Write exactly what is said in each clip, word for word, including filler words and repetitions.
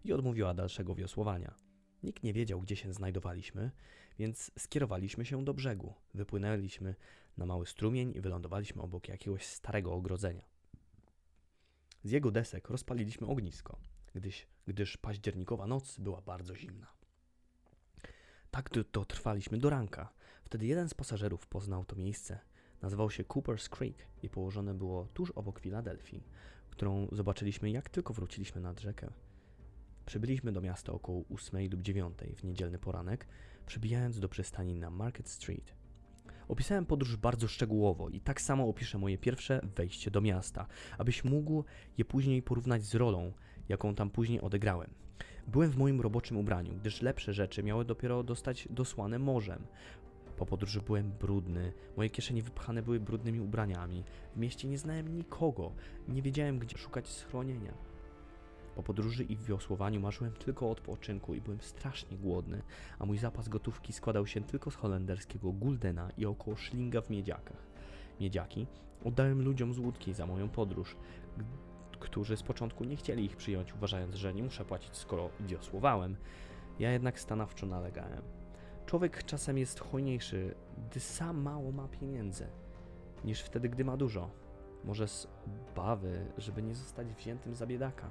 i odmówiła dalszego wiosłowania. Nikt nie wiedział, gdzie się znajdowaliśmy, więc skierowaliśmy się do brzegu. Wypłynęliśmy na mały strumień i wylądowaliśmy obok jakiegoś starego ogrodzenia. Z jego desek rozpaliliśmy ognisko, gdyż, gdyż październikowa noc była bardzo zimna. Tak to trwaliśmy do ranka. Wtedy jeden z pasażerów poznał to miejsce. Nazywał się Cooper's Creek i położone było tuż obok Filadelfii, którą zobaczyliśmy, jak tylko wróciliśmy nad rzekę. Przybyliśmy do miasta około ósmej lub dziewiątej w niedzielny poranek, przybijając do przystani na Market Street. Opisałem podróż bardzo szczegółowo i tak samo opiszę moje pierwsze wejście do miasta, abyś mógł je później porównać z rolą, jaką tam później odegrałem. Byłem w moim roboczym ubraniu, gdyż lepsze rzeczy miały dopiero dostać dosłane morzem. Po podróży byłem brudny, moje kieszenie wypchane były brudnymi ubraniami, w mieście nie znałem nikogo, nie wiedziałem, gdzie szukać schronienia. Po podróży i wiosłowaniu marzyłem tylko o odpoczynku i byłem strasznie głodny, a mój zapas gotówki składał się tylko z holenderskiego guldena i około szlinga w miedziakach. Miedziaki oddałem ludziom z łódki za moją podróż, którzy z początku nie chcieli ich przyjąć, uważając, że nie muszę płacić, skoro wiosłowałem. Ja jednak stanowczo nalegałem. Człowiek czasem jest hojniejszy, gdy sam mało ma pieniędzy, niż wtedy, gdy ma dużo. Może z obawy, żeby nie zostać wziętym za biedaka.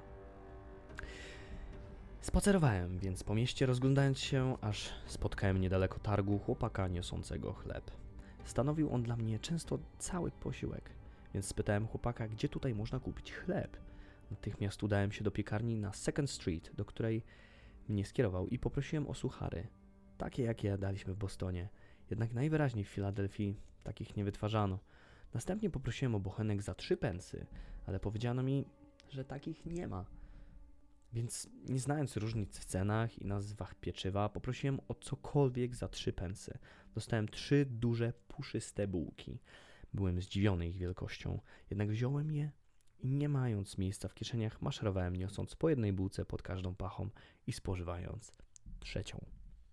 Spacerowałem więc po mieście, rozglądając się, aż spotkałem niedaleko targu chłopaka niosącego chleb. Stanowił on dla mnie często cały posiłek, więc spytałem chłopaka, gdzie tutaj można kupić chleb. Natychmiast udałem się do piekarni na Second Street, do której mnie skierował i poprosiłem o suchary, takie jakie jadaliśmy w Bostonie, jednak najwyraźniej w Filadelfii takich nie wytwarzano. Następnie poprosiłem o bochenek za trzy pensy, ale powiedziano mi, że takich nie ma. Więc nie znając różnic w cenach i nazwach pieczywa, poprosiłem o cokolwiek za trzy pensy. Dostałem trzy duże, puszyste bułki. Byłem zdziwiony ich wielkością, jednak wziąłem je i nie mając miejsca w kieszeniach, maszerowałem, niosąc po jednej bułce pod każdą pachą i spożywając trzecią.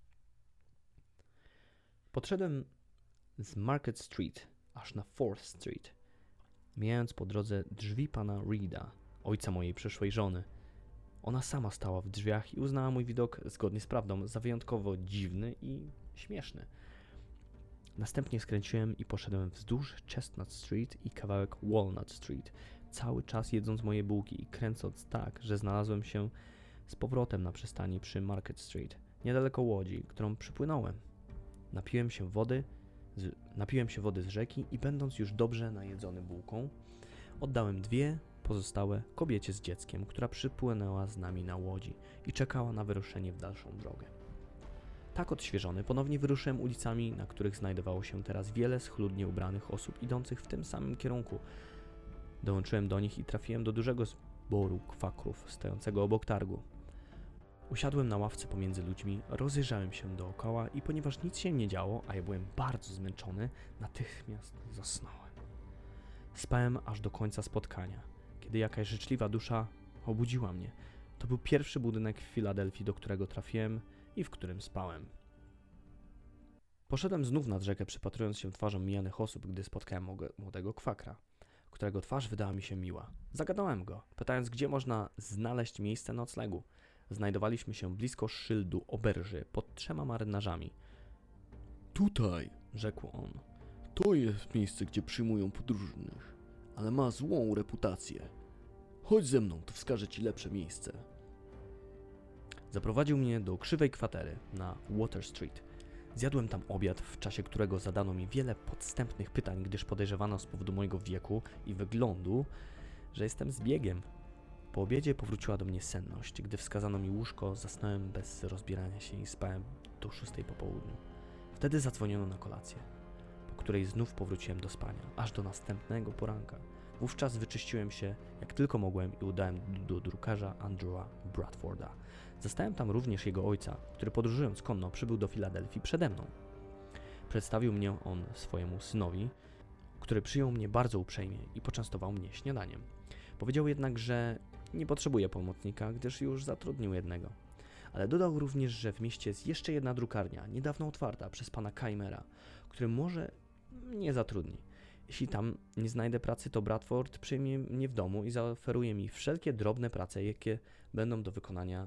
Podszedłem z Market Street aż na Fourth Street, mijając po drodze drzwi pana Reeda, ojca mojej przyszłej żony. Ona sama stała w drzwiach i uznała mój widok, zgodnie z prawdą, za wyjątkowo dziwny i śmieszny. Następnie skręciłem i poszedłem wzdłuż Chestnut Street i kawałek Walnut Street, cały czas jedząc moje bułki i kręcąc tak, że znalazłem się z powrotem na przystani przy Market Street, niedaleko łodzi, którą przypłynąłem. Napiłem się wody, z, napiłem się wody z rzeki i będąc już dobrze najedzony bułką, oddałem dwie pozostałe kobiecie z dzieckiem, która przypłynęła z nami na łodzi i czekała na wyruszenie w dalszą drogę. Tak odświeżony ponownie wyruszyłem ulicami, na których znajdowało się teraz wiele schludnie ubranych osób idących w tym samym kierunku. Dołączyłem do nich i trafiłem do dużego zboru kwakrów stojącego obok targu. Usiadłem na ławce pomiędzy ludźmi, rozejrzałem się dookoła i ponieważ nic się nie działo, a ja byłem bardzo zmęczony, natychmiast zasnąłem. Spałem aż do końca spotkania, kiedy jakaś życzliwa dusza obudziła mnie. To był pierwszy budynek w Filadelfii, do którego trafiłem i w którym spałem. Poszedłem znów nad rzekę, przypatrując się twarzom mijanych osób, gdy spotkałem młodego kwakra, którego twarz wydała mi się miła. Zagadałem go, pytając, gdzie można znaleźć miejsce noclegu. Znajdowaliśmy się blisko szyldu oberży pod trzema marynarzami. Tutaj, rzekł on. To jest miejsce, gdzie przyjmują podróżnych, ale ma złą reputację. Chodź ze mną, to wskażę ci lepsze miejsce. Zaprowadził mnie do krzywej kwatery na Water Street. Zjadłem tam obiad, w czasie którego zadano mi wiele podstępnych pytań, gdyż podejrzewano z powodu mojego wieku i wyglądu, że jestem zbiegiem. Po obiedzie powróciła do mnie senność. Gdy wskazano mi łóżko, zasnąłem bez rozbierania się i spałem do szóstej po południu. Wtedy zadzwoniono na kolację, po której znów powróciłem do spania, aż do następnego poranka. Wówczas wyczyściłem się jak tylko mogłem i udałem do drukarza Andrewa Bradforda. Zastałem tam również jego ojca, który podróżując konno przybył do Filadelfii przede mną. Przedstawił mnie on swojemu synowi, który przyjął mnie bardzo uprzejmie i poczęstował mnie śniadaniem. Powiedział jednak, że nie potrzebuje pomocnika, gdyż już zatrudnił jednego. Ale dodał również, że w mieście jest jeszcze jedna drukarnia, niedawno otwarta przez pana Keimera, który może mnie zatrudni. Jeśli tam nie znajdę pracy, to Bradford przyjmie mnie w domu i zaoferuje mi wszelkie drobne prace, jakie będą do wykonania